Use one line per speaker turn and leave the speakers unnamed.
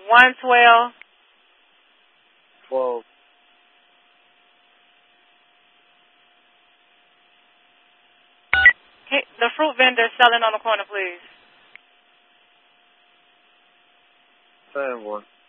112.
12.
Hey, the fruit vendor selling on the corner, please.
Same one.